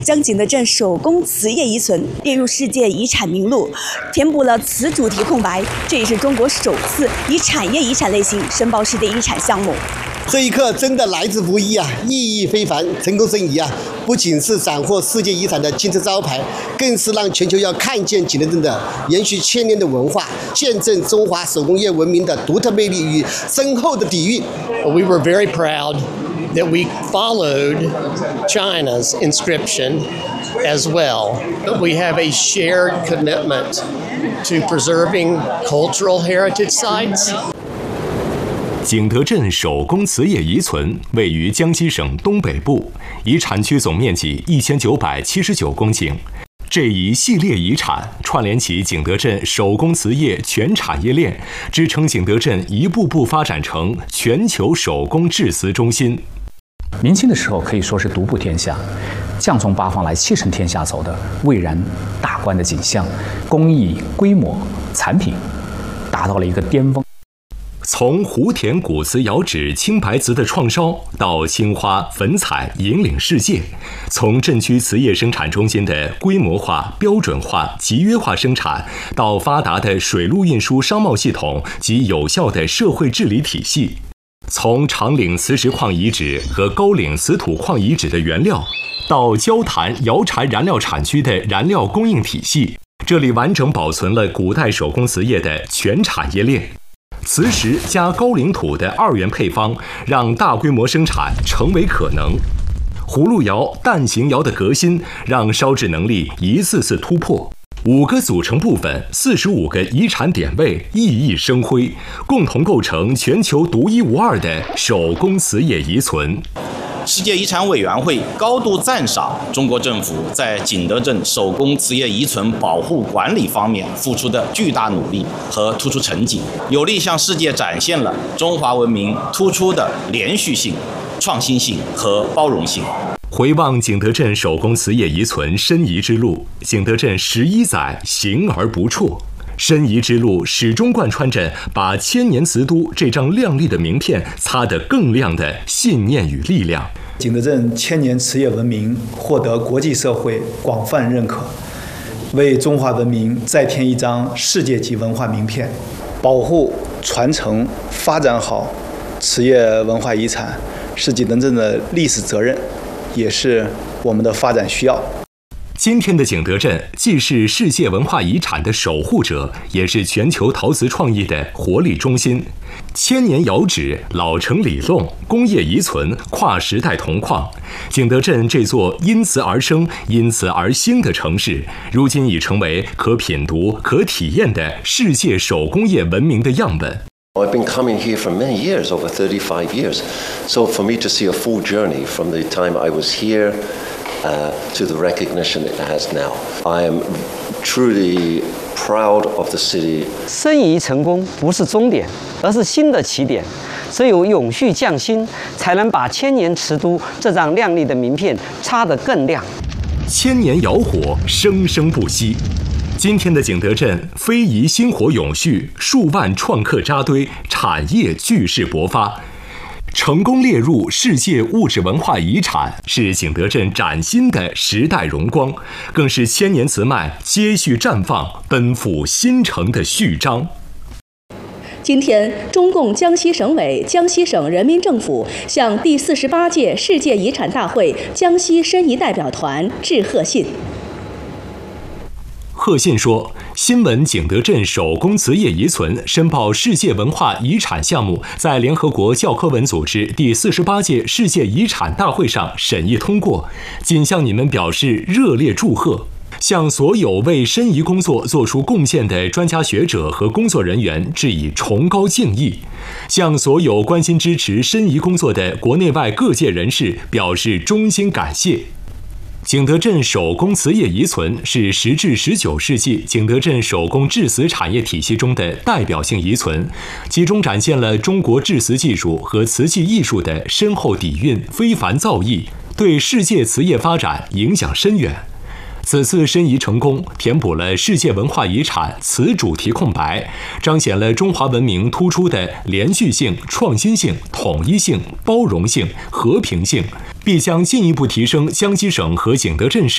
将景德镇手工瓷业遗存列入世界遗产名录，填补了瓷主题空白。这也是中国首次以产业遗产类型申报世界遗产项目。 这一刻真的来之不易啊，意义非凡，成功申遗啊！不仅是斩获世界遗产的金字招牌，更是让全球要看见景德镇的延续千年的文化，见证中华手工业文明的独特魅力与深厚的底蕴。 We were very proud that we followed China's inscription as well. We have a shared commitment to preserving cultural heritage sites. 景德镇手工瓷业遗存位于江西省东北部，遗产区总面积1979公顷。这一系列遗产串联起景德镇手工瓷业全产业链，支撑景德镇一步步发展成全球手工制瓷中心。 明清的时候可以说是独步天下，将从八方来，气盛天下走的蔚然大观的景象，工艺、规模、产品达到了一个巅峰。 从湖田古瓷窑址青白瓷的创烧到青花粉彩引领世界，从镇区瓷业生产中心的规模化、标准化、集约化生产，到发达的水陆运输商贸系统及有效的社会治理体系，从长岭磁石矿遗址和高岭瓷土矿遗址的原料，到焦坛、窑柴燃料产区的燃料供应体系，这里完整保存了古代手工瓷业的全产业链。磁石加高岭土的2元配方，让大规模生产成为可能。葫芦窑、蛋形窑的革新，让烧制能力一次次突破。5个组成部分，45个遗产点位熠熠生辉，共同构成全球独一无二的手工瓷业遗存。 世界遗产委员会高度赞赏中国政府在景德镇手工瓷业遗存保护管理方面付出的巨大努力和突出成绩，有力向世界展现了中华文明突出的连续性、创新性和包容性。 回望景德镇手工瓷业遗存申遗之路，景德镇11载行而不辍。申遗之路始终贯穿着把千年瓷都这张亮丽的名片擦得更亮的信念与力量。 景德镇千年瓷业文明获得国际社会广泛认可，为中华文明再添一张世界级文化名片。保护、传承、发展好瓷业文化遗产是景德镇的历史责任，也是我们的发展需要。 今天的景德镇既是世界文化遗产的守护者，也是全球陶瓷创意的活力中心。千年窑址、老城里弄、工业遗存、跨时代铜矿，景德镇这座因瓷而生、因瓷而兴的城市，如今已成为可品读、可体验的世界手工业文明的样本。 I've been coming here for many years, over 35 years. So for me to see a full journey from the time I was here to the recognition it has now, I am truly proud of the city. 申遗成功不是终点，而是新的起点。只有永续匠心，才能把千年瓷都这张亮丽的名片擦得更亮。 千年窑火生生不息。今天的景德镇，非遗薪火永续，数万创客扎堆，产业巨势勃发。成功列入世界物质文化遗产，是景德镇崭新的时代荣光，更是千年瓷脉接续绽放、奔赴新城的序章。 今天，中共江西省委、江西省人民政府向第48届世界遗产大会江西申遗代表团致贺信。 贺信说，新闻景德镇手工瓷业遗存申报世界文化遗产项目在联合国教科文组织第48届世界遗产大会上审议通过，仅向你们表示热烈祝贺，向所有为申遗工作做出贡献的专家学者和工作人员致以崇高敬意，向所有关心支持申遗工作的国内外各界人士表示衷心感谢。景德镇手工瓷业遗存是10至19世纪景德镇手工制瓷产业体系中的代表性遗存，其中展现了中国制瓷技术和瓷器艺术的深厚底蕴、非凡造诣，对世界瓷业发展影响深远。此次申遗成功，填补了世界文化遗产瓷主题空白，彰显了中华文明突出的连续性、创新性、统一性、包容性、和平性，必将进一步提升江西省和景德镇市